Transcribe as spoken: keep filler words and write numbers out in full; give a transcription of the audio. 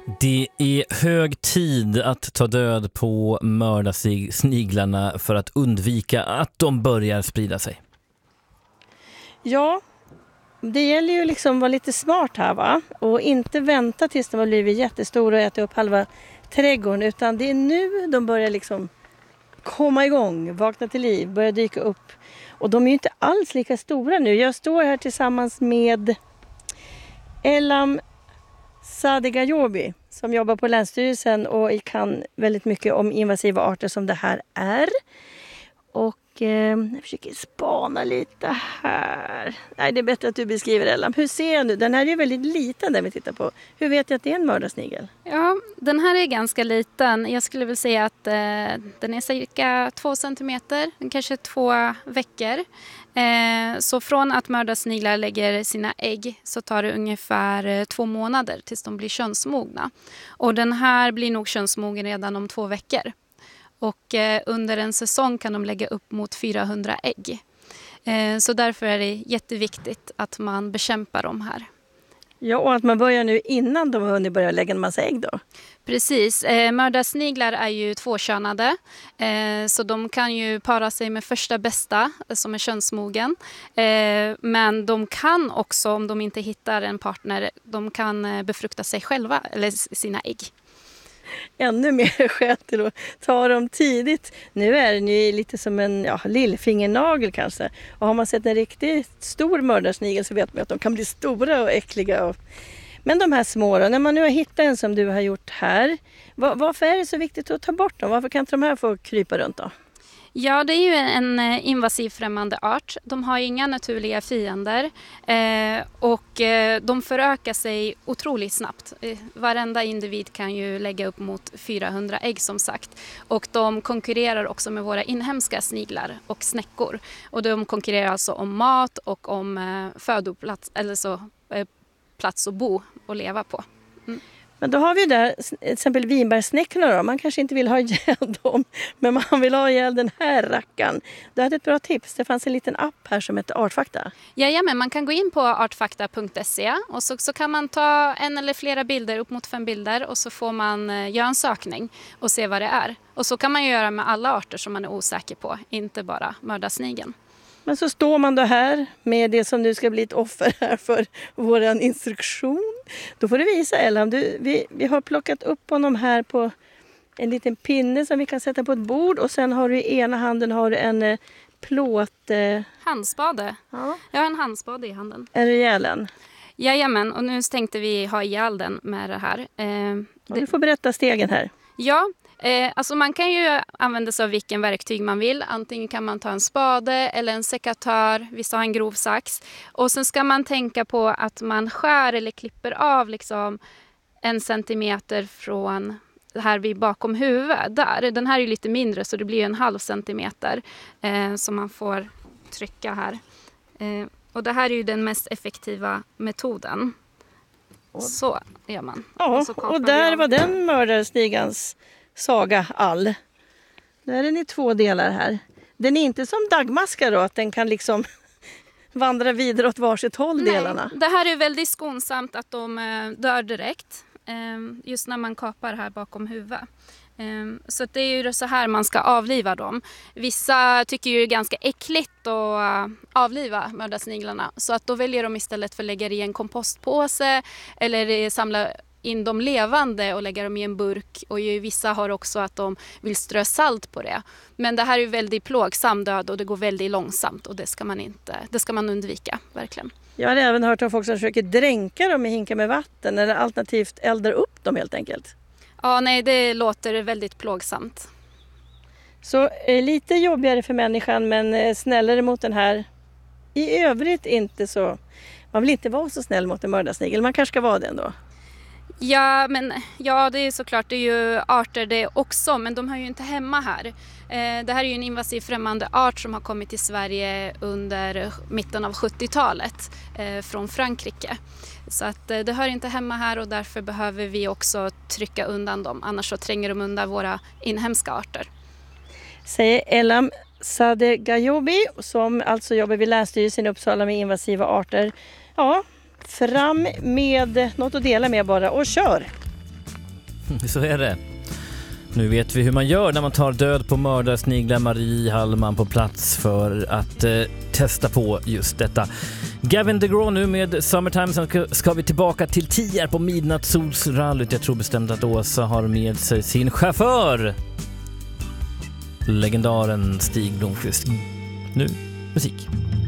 Det är hög tid att ta död på mördarsniglarna för att undvika att de börjar sprida sig. Ja, det gäller ju liksom att vara lite smart här, va? Och inte vänta tills de har blivit jättestora och äta upp halva trädgården. Utan det är nu de börjar liksom komma igång, vakna till liv, börja dyka upp. Och de är ju inte alls lika stora nu. Jag står här tillsammans med Elam Sadegayobi som jobbar på Länsstyrelsen och kan väldigt mycket om invasiva arter som det här är. Och eh, jag försöker spana lite här. Nej, det är bättre att du beskriver, Elam. Hur ser jag nu? Den här är ju väldigt liten där vi tittar på. Hur vet jag att det är en mördarsnigel? Ja, den här är ganska liten. Jag skulle väl säga att eh, den är cirka två centimeter, kanske två veckor. Eh, så från att mördarsniglar lägger sina ägg så tar det ungefär eh, två månader tills de blir könsmogna. Och den här blir nog könsmogen redan om två veckor. Och eh, under en säsong kan de lägga upp mot fyrahundra ägg. Eh, så därför är det jätteviktigt att man bekämpar dem här. Ja, och att man börjar nu innan de har hunnit börja lägga en massa ägg då? Precis. Eh, mördarsniglar är ju tvåkönade. Eh, så de kan ju para sig med första bästa eh, som är könsmogen. Eh, men de kan också, om de inte hittar en partner, de kan eh, befrukta sig själva eller sina ägg. Ännu mer skäl till att ta dem tidigt. Nu är den ju lite som en ja, lillfingernagel kanske. Och har man sett en riktigt stor mördarsnigel så vet man att de kan bli stora och äckliga. Och... Men de här små då, när man nu har hittat en som du har gjort här. Var, varför är det så viktigt att ta bort dem? Varför kan inte de här få krypa runt då? Ja, det är ju en invasiv främmande art. De har inga naturliga fiender eh, och eh, de förökar sig otroligt snabbt. Eh, varenda individ kan ju lägga upp mot fyrahundra ägg som sagt. Och de konkurrerar också med våra inhemska sniglar och snäckor. Och de konkurrerar alltså om mat och om eh, födoplats, eller så eh, plats att bo och leva på. Mm. Men då har vi där till exempel vinbärssnäckorna då. Man kanske inte vill ha ihjäl dem, men man vill ha ihjäl den här rackan. Du hade ett bra tips. Det fanns en liten app här som heter Artfakta. Jajamän, man kan gå in på artfakta punkt se och så, så kan man ta en eller flera bilder, upp mot fem bilder, och så får man eh, göra en sökning och se vad det är. Och så kan man göra med alla arter som man är osäker på, inte bara mördarsnigeln. Men så står man då här med det som nu ska bli ett offer här för vår instruktion. Då får du visa, Elam. Du, vi, vi har plockat upp honom här på en liten pinne som vi kan sätta på ett bord. Och sen har du i ena handen har du en eh, plåt... Eh... Handspade. Ja. Jag har en handspade i handen. Är du ihjäl den? Jajamän, och nu tänkte vi ha ihjäl den med det här. Eh, det... Du får berätta stegen här. Ja, eh, alltså man kan ju använda sig av vilken verktyg man vill. Antingen kan man ta en spade eller en sekatör, vissa har en grov sax. Och sen ska man tänka på att man skär eller klipper av liksom en centimeter från här vid bakom huvudet. Där. Den här är lite mindre så det blir en halv centimeter eh, som man får trycka här. Eh, och det här är ju den mest effektiva metoden. Så gör man. Ja, och, och där var den mördarsnigans saga all. Där är ni två delar här. Den är inte som dagmaskar då, att den kan liksom vandra vidare åt varsitt håll. Nej, delarna. Det här är väldigt skonsamt att de dör direkt. Just när man kapar här bakom huvudet. Så det är ju så här man ska avliva dem. Vissa tycker ju det är ganska äckligt att avliva mördarsniglarna. Så att då väljer de istället för att lägga i en kompostpåse eller samla in dem levande och lägga dem i en burk. Och ju vissa har också att de vill strö salt på det. Men det här är ju väldigt plågsam död och det går väldigt långsamt och det ska man inte, det ska man undvika verkligen. Jag har även hört om folk som försöker dränka dem i hinkar med vatten eller alternativt eldar upp dem helt enkelt. Ja, nej, det låter väldigt plågsamt. Så eh, lite jobbigare för människan men eh, snällare mot den här. I övrigt inte så. Man vill inte vara så snäll mot en mördarsnigel. Man kanske ska vara det ändå. Ja, men ja, det är såklart, det är ju arter det också, men de hör ju inte hemma här. Eh, det här är ju en invasiv främmande art som har kommit till Sverige under mitten av sjuttiotalet eh, från Frankrike. Så att eh, det hör inte hemma här och därför behöver vi också trycka undan dem, annars så tränger de undan våra inhemska arter. Säger Elam Sadegayobi som alltså jobbar vid Länsstyrelsen i Uppsala med invasiva arter. Ja, fram med något att dela med bara och kör! Så är det. Nu vet vi hur man gör när man tar död på mördarsniglar. Marie Hallman på plats för att eh, testa på just detta. Gavin DeGraw nu med Summertime. Sen ska vi tillbaka till Tierp på midnattssolsrallyt. Jag tror bestämt att Åsa har med sig sin chaufför. Legendaren Stig Blomqvist. Nu musik.